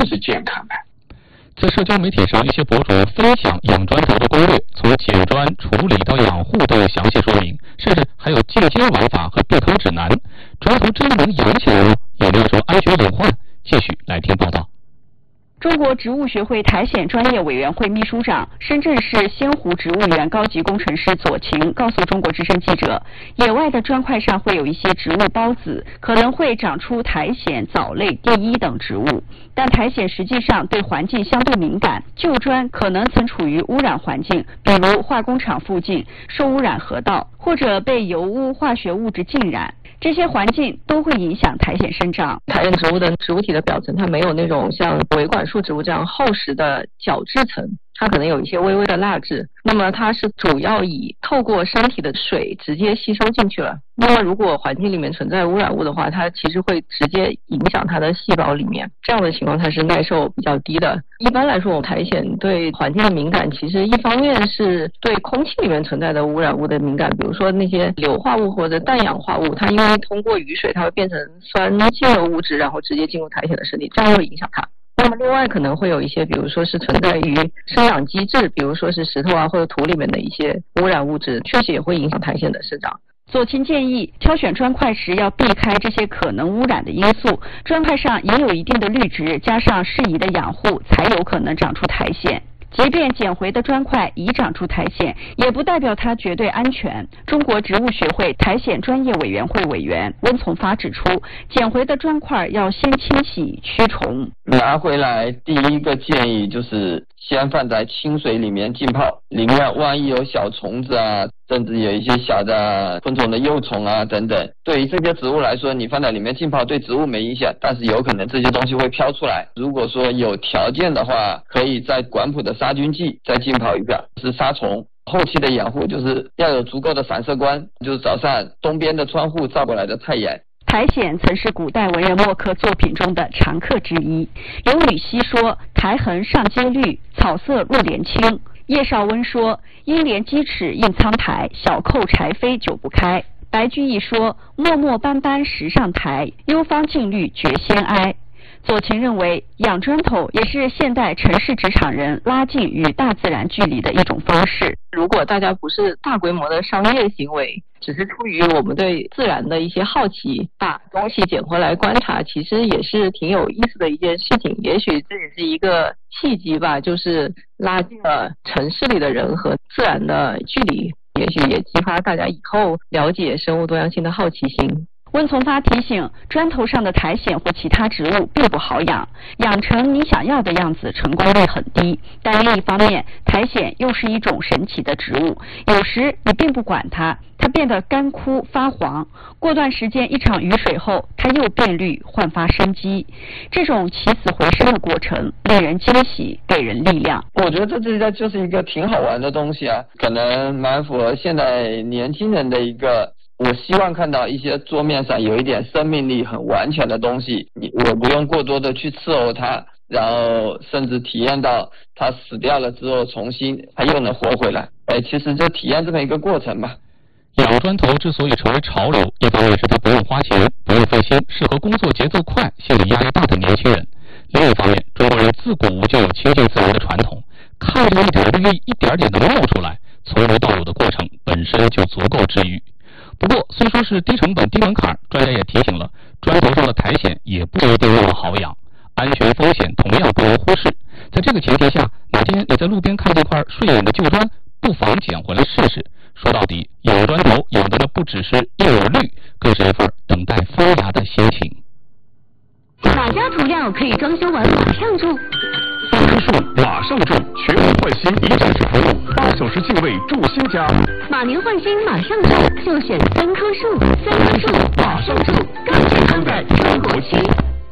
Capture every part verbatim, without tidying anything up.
是健康的。 在社交媒体上，一些博主分享养砖头的攻略，从捡砖、处理到养护都有详细说明，甚至还有进阶玩法和避坑指南。砖头真的能养起来吗？有没有什么安全隐患？继续来听报道。 中国植物学会苔藓专业委员会秘书长、深圳市仙湖植物园高级工程师左晴告诉中国之声记者，野外的砖块上会有一些植物孢子，可能会长出苔藓、藻类、地衣等植物，但苔藓实际上对环境相对敏感，旧砖可能曾处于污染环境，比如化工厂附近、受污染河道，或者被油污、化学物质浸染。这些环境都会影响苔藓生长。 苔藓植物的植物体的表层，它没有那种像维管束植物这样厚实的角质层，它可能有一些微微的蜡质。那么它是主要以透过山体的水直接吸收进去了。那么如果环境里面存在污染物的话，它其实会直接影响它的细胞里面，这样的情况它是耐受比较低的。一般来说，我们苔藓对环境的敏感，其实一方面是对空气里面存在的污染物的敏感，比如说那些硫化物或者氮氧化物，它因为通过雨水它会变成酸性的物质，然后直接进入苔藓的身体，这样会影响它。那么另外可能会有一些，比如说是存在于生长机制，比如说是石头啊或者土里面的一些污染物质，确实也会影响苔藓的生长。 左晴建议，挑选砖块时要避开这些可能污染的因素，砖块上也有一定的绿植，加上适宜的养护，才有可能长出苔藓。即便捡回的砖块已长出苔藓，也不代表它绝对安全。中国植物学会苔藓专业委员会委员温从发指出，捡回的砖块要先清洗驱虫。 拿回来第一个建议就是先放在清水里面浸泡，里面万一有小虫子啊，甚至有一些小的昆虫的幼虫啊等等，对于这些植物来说，你放在里面浸泡对植物没影响，但是有可能这些东西会飘出来。如果说有条件的话，可以在管谱的杀菌剂再浸泡一遍，是杀虫。后期的养护就是要有足够的散射光，就是早上东边的窗户照过来的太阳。 苔藓曾是古代文人墨客作品中的常客之一。有吕希说：“苔痕上阶绿，草色入帘青。”叶绍温说：“阴帘积齿映苍苔，小扣柴扉久不开。”白居易说：“漠漠斑斑石上苔，幽芳尽绿觉先哀。”左晴认为，养砖头也是现代城市职场人拉近与大自然距离的一种方式。 如果大家不是大规模的商业行为，只是出于我们对自然的一些好奇，把东西捡回来观察，其实也是挺有意思的一件事情。也许这也是一个契机吧，就是拉近了城市里的人和自然的距离，也许也激发大家以后了解生物多样性的好奇心。 温从发提醒，砖头上的苔藓或其他植物并不好养，养成你想要的样子成功率很低。但另一方面，苔藓又是一种神奇的植物，有时你并不管它，它变得干枯发黄，过段时间一场雨水后，它又变绿焕发生机。这种起死回生的过程令人惊喜，给人力量。 我觉得这这就是一个挺好玩的东西啊，可能蛮符合现在年轻人的一个，我希望看到一些桌面上有一点生命力很完全的东西，你我不用过多的去伺候它，然后甚至体验到它死掉了之后重新它又能活回来。哎，其实就体验这么一个过程吧。 养砖头之所以成为潮流，一方面是它不用花钱，不用费心，适合工作节奏快、心理压力大的年轻人；另一方面，中国人自古就有亲近自然的传统，看着一点绿一点点的冒出来，从无到有的过程本身就足够治愈。不过，虽说是低成本低门槛，专家也提醒了，砖头上的苔藓也不一定那么好养，安全风险同样不容忽视。在这个前提下，哪天你在路边看见块顺眼的旧砖，不妨捡回来试试。说到底，养砖头养的不只是一耳绿，更是一份等待发芽的心情。 哪家涂料可以装修完马上住？ 三棵树马上住，全屋换新一站式服务，八小时净位住新家。 马年换新马上住，就选三棵树，三棵树马上住，更健康的中国区。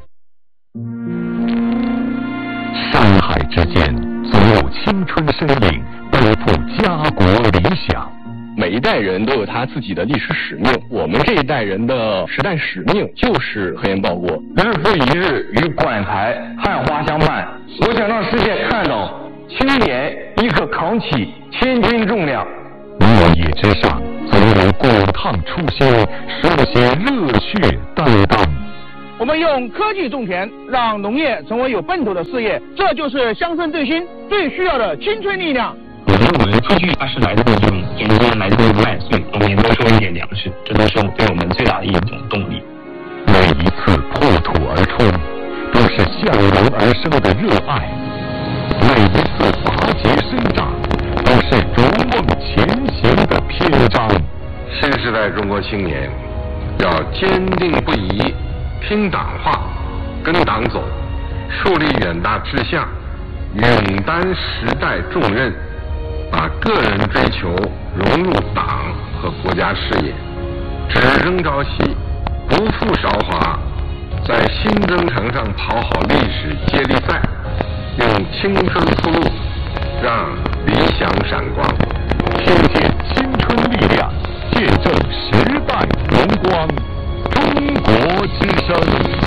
山海之间，总有青春身影，背负家国理想。 每一代人都有他自己的历史使命，我们这一代人的时代使命就是黑岩报国。 日复一日与馆台汉花相伴，我想让世界看到青年亦可扛起千斤重量。 落叶之上，总有滚烫初心，书写热血担当。 我们们用科技种田，让农业成为有奔头的事业，这就是乡村振兴最需要的青春力量。 我认为数据它是来自于这种田间，来自于麦穗，农民多收一点粮食，这都是对我们最大的一种动力。 每一次破土而出，都是向荣而生的热爱；每一次拔节生长，都是逐梦前行的篇章。 新时代中国青年要坚定不移听党话，跟党走，树立远大志向，勇担时代重任，把个人追求融入党和国家事业，只争朝夕，不负韶华，在新征程上跑好历史接力赛，用青春铺路，让理想闪光， 听见青春力量，见证时代荣光。中国之声，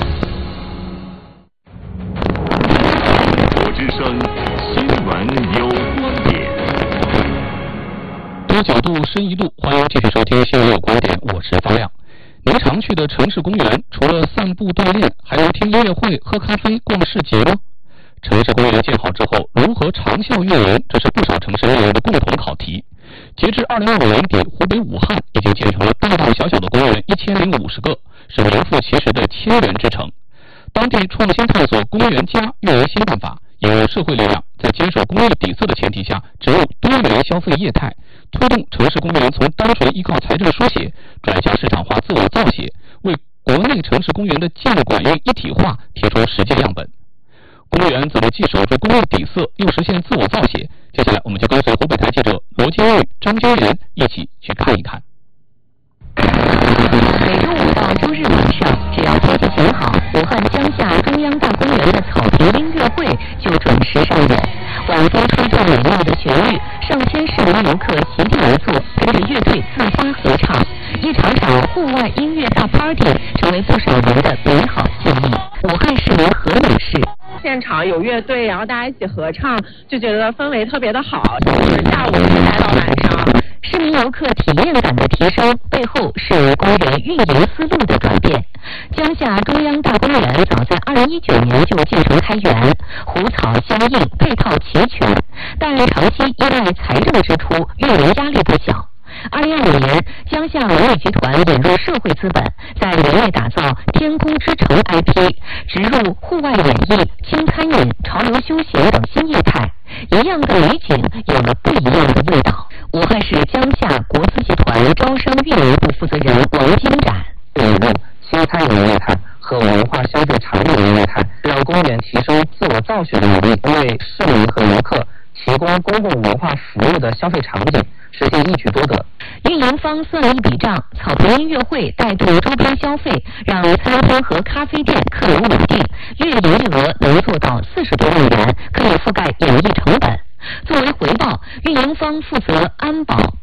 中国之声，新闻有观点。 多角度，深一度，欢迎继续收听新闻有观点，我是方亮。您常去的城市公园，除了散步锻炼，还能听音乐会、喝咖啡、逛市集吗？城市公园建好之后，如何长效运营，这是不少城市人员的共同考题。截至二零二五年底，湖北武汉已经建成了大大小小的公园一千零五十个，是名副其实的千园之城。当地创新探索公园加运营新办法，引入社会力量，在接受公益底色的前提下，植入多元消费业态，推动城市公园从单纯依靠财政书写转向市场化自我造血，为国内城市公园的建管运一体化提出实际样本。公园怎么既守住公益底色，又实现自我造血？接下来，我们就跟随湖北台记者罗金玉、张娟元一起去看一看。 每周五到周日晚上，只要天气晴好，武汉江夏中央大公园的草坪音乐会就准时上演。晚风吹动美妙的旋律，上千市民游客席地而坐，跟着乐队自发合唱，一场场户外音乐大 party 成为不少人的美好记忆。武汉市民何女士。 现场有乐队，然后大家一起合唱，就觉得氛围特别的好，就是下午一直待到晚上。 市民游客体验感的提升背后是公园运营思路的转变。江夏中央大公园早在二零一九年就建成开园，湖草相应，配套齐全，但长期依赖财政支出，运营压力不小。二零二五年，江夏文旅集团引入社会资本，在园内打造天空之城 I P， 植入户外演艺、轻餐饮、潮流休闲等新业态，一样的美景有了不一样的味道。武汉市江夏国资集团招商运营部负责人王金展。 引入新餐饮业态和文化消费产品业态，让公园提升自我造血的能力，为市民和游客提供公共文化服务的消费场景，实现一举多得。 运营方算了一笔账，草坪音乐会带动周边消费，让餐厅和咖啡店客流稳定，月营业额能做到四十多万元，可以覆盖演艺成本。作为回报，运营方负责安保、